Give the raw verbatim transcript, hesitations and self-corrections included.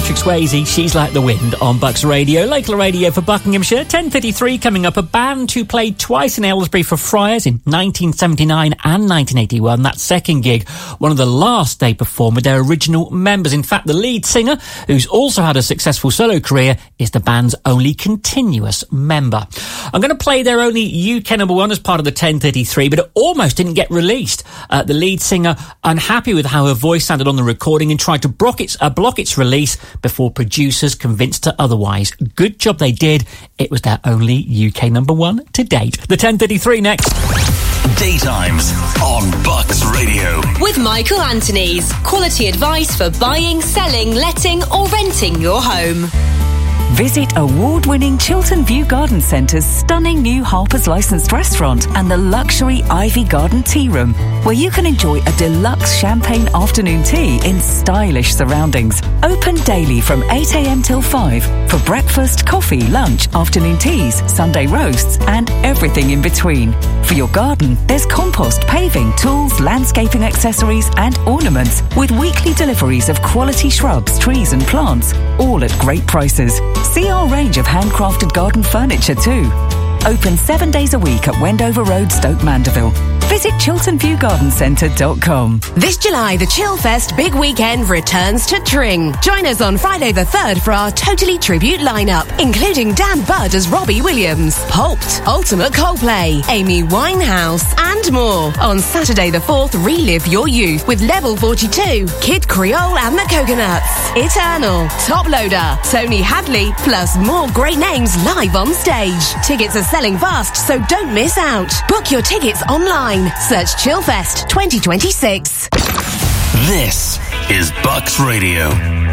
Patrick Swayze, She's Like the Wind on Bucks Radio. Local radio for Buckinghamshire. ten fifty-three coming up. A band who played twice in Aylesbury for Friars in nineteen seventy-nine and nineteen eighty-one. That second gig, one of the last they performed with their original members. In fact, the lead singer, who's also had a successful solo career, is the band's only continuous member. I'm going to play their only U K number one as part of the ten thirty-three, but it almost didn't get released. Uh, the lead singer, unhappy with how her voice sounded on the recording, and tried to block its, uh, block its release before producers convinced her otherwise. Good job they did. It was their only U K number one to date. The ten thirty-three next. Daytimes on Bucks Radio. With Michael Anthony's quality advice for buying, selling, letting or renting your home. Visit award-winning Chiltern View Garden Centre's stunning new Harper's licensed restaurant and the luxury Ivy Garden Tea Room, where you can enjoy a deluxe champagne afternoon tea in stylish surroundings. Open daily from eight a.m. till five for breakfast, coffee, lunch, afternoon teas, Sunday roasts and everything in between. For your garden, there's compost, paving, tools, landscaping accessories and ornaments, with weekly deliveries of quality shrubs, trees and plants, all at great prices. See our range of handcrafted garden furniture too. Open seven days a week at Wendover Road, Stoke Mandeville. Visit chiltern view garden centre dot com. This July, the Chillfest Big Weekend returns to Tring. Join us on Friday the third for our Totally Tribute lineup, including Dan Budd as Robbie Williams, Pulped, Ultimate Coldplay, Amy Winehouse, and more. On Saturday the fourth, relive your youth with Level forty-two, Kid Creole and the Coconuts, Eternal, Top Loader, Tony Hadley, plus more great names live on stage. Tickets are selling fast, so don't miss out. Book your tickets online. Search Chillfest twenty twenty-six. This is Bucks Radio.